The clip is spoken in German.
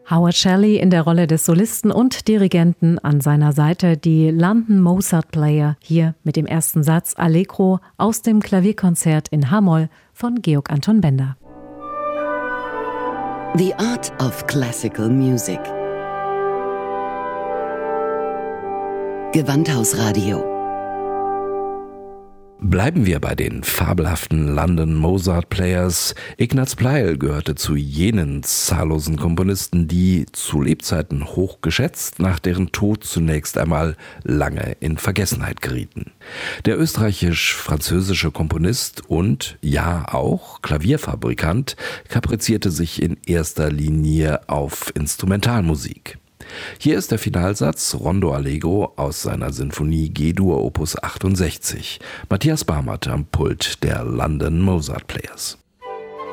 Howard Shelley in der Rolle des Solisten und Dirigenten, an seiner Seite die London Mozart Player, hier mit dem ersten Satz Allegro aus dem Klavierkonzert in H-Moll von Georg Anton Bender. The Art of Classical Music. Gewandhausradio. Bleiben wir bei den fabelhaften London Mozart Players. Ignaz Pleil gehörte zu jenen zahllosen Komponisten, die zu Lebzeiten hoch geschätzt, nach deren Tod zunächst einmal lange in Vergessenheit gerieten. Der österreichisch-französische Komponist und, ja auch, Klavierfabrikant kaprizierte sich in erster Linie auf Instrumentalmusik. Hier ist der Finalsatz Rondo Allegro aus seiner Sinfonie G-Dur Opus 68. Matthias Barmert am Pult der London Mozart Players.